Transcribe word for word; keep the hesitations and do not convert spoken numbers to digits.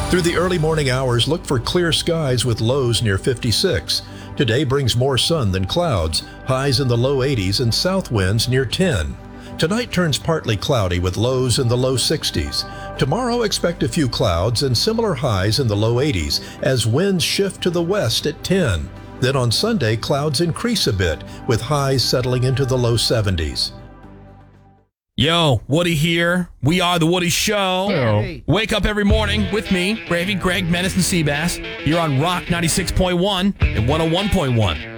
Through the early morning hours, look for clear skies with lows near fifty-six. Today brings more sun than clouds, highs in the low eighties and south winds near ten. Tonight turns partly cloudy with lows in the low sixties. Tomorrow expect a few clouds and similar highs in the low eighties as winds shift to the west at ten. Then on Sunday, clouds increase a bit with highs settling into the low seventies. Yo, Woody here. We are The Woody Show. Hey. Wake up every morning with me, Gravy, Greg, Menace, and Seabass. You're on Rock ninety-six point one and one oh one point one.